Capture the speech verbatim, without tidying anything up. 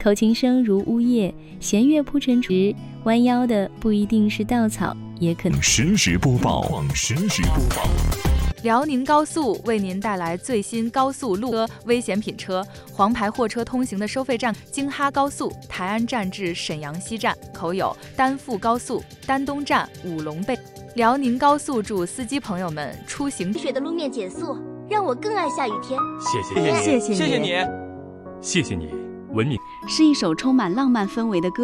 口琴声如呜咽，弦乐铺陈时，弯腰的不一定是稻草，也可能实时播报，实时播报。 辽宁高速为您带来最新高速路车危险品车，黄牌货车通行的收费站：京哈高速台安站至沈阳西站，口有丹阜高速丹东站五龙背。辽宁高速祝司机朋友们出行雪的路面减速，让我更爱下雨天。 谢谢你， 谢谢你， 谢谢你，谢谢你，文明是一首充满浪漫氛围的歌。